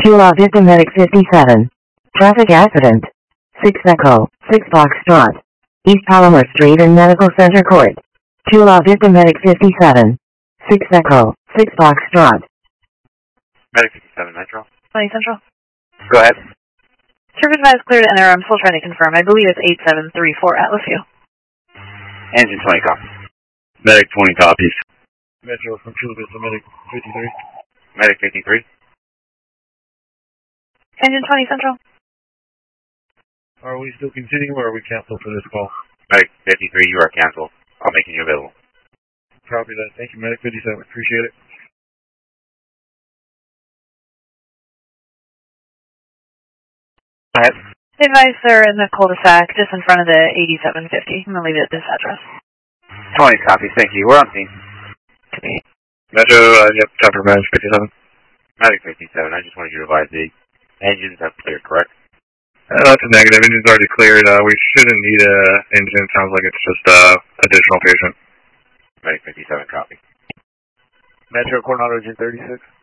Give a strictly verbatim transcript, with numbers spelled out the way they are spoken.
Tula Victim Medic fifty-seven. Traffic accident. six Echo, six Foxtrot. East Palomar Street and Medical Center Court. Tula Victim Medic fifty-seven. six Echo, six Foxtrot. Medic fifty-seven, Metro. twenty Central. Go ahead. Service advised clear to enter. I'm still trying to confirm. I believe it's eight seven three four Atlas View. Engine twenty copies. Medic twenty copies. Metro from Chula Vista, Medic fifty-three. Medic fifty-three. Engine twenty Central. Are we still continuing or are we canceled for this call? Medic fifty-three, you are canceled. I'll make you available. Copy that. Thank you, Medic fifty-seven. Appreciate it. Go ahead. Advise, sir, in the cul-de-sac just in front of the eighty-seven fifty. I'm going to leave it at this address. twenty copies, thank you. We're on scene. Metro, uh, yep, Chopper Medic fifty-seven. Medic fifty-seven, I just wanted you to advise the engines have cleared, correct? Uh, that's a negative. Engine's already cleared. Uh, we shouldn't need a engine. It sounds like it's just uh, additional patient. Medic fifty-seven, copy. Metro Coronado, Engine thirty-six.